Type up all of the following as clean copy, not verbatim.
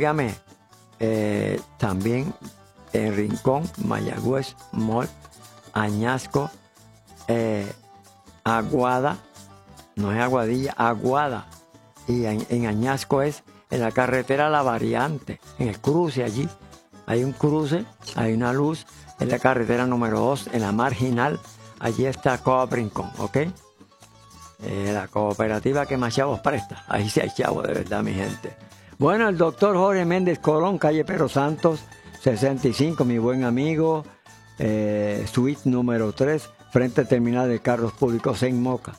Dígame, también en Rincón, Mayagüez, Mall, Añasco, Aguada, no es Aguadilla, Aguada. Y en Añasco es en la carretera La Variante, en el cruce allí. Hay un cruce, hay una luz, en la carretera número 2, en la marginal. Allí está Coop Rincón, ¿ok? La cooperativa que más chavos presta. Ahí sí hay chavos, de verdad, mi gente. Bueno, el doctor Jorge Méndez Colón, calle Pedro Santos, 65, mi buen amigo. Suite número 3, frente al terminal de carros públicos en Moca.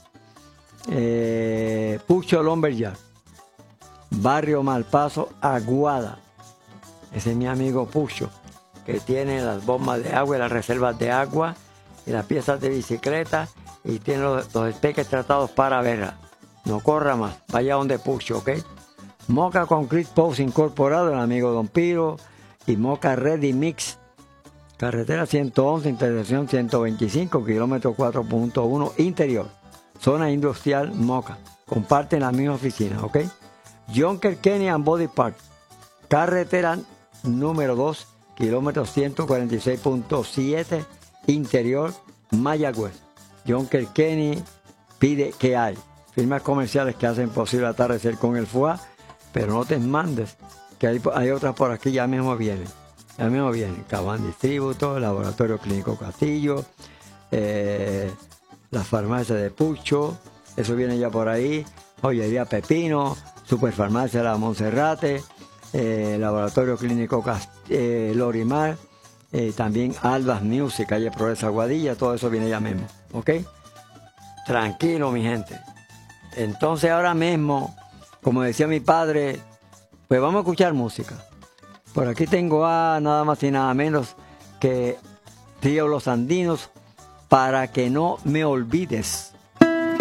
Pucho Lumberyard, barrio Malpaso, Aguada. Ese es mi amigo Pucho, que tiene las bombas de agua y las reservas de agua y las piezas de bicicleta y tiene los espeques tratados para verla. No corra más, vaya donde Pucho, ¿ok? Moca Concrete Post Incorporado, el amigo Don Piro, y Moca Ready Mix, carretera 111, intersección 125, kilómetro 4.1 interior, zona industrial Moca. Comparten la misma oficina, ¿ok? Jonker Kenny and Body Park, carretera número 2, kilómetro 146.7, interior Mayagüez. Jonker Kenny pide que hay firmas comerciales que hacen posible atardecer con el FUA, pero no te mandes, que hay otras por aquí, ya mismo vienen. Ya mismo vienen. Caban Distributo, Laboratorio Clínico Castillo, la farmacia de Pucho, eso viene ya por ahí. Joyería Pepino, Superfarmacia La Monserrate, Laboratorio Clínico Lorimar, también Albas Music, calle Progreso Aguadilla, todo eso viene ya mismo, ¿ok? Tranquilo, mi gente. Entonces ahora mismo, como decía mi padre, pues vamos a escuchar música. Por aquí tengo a nada más y nada menos que Trío Los Andinos, Para que no me olvides.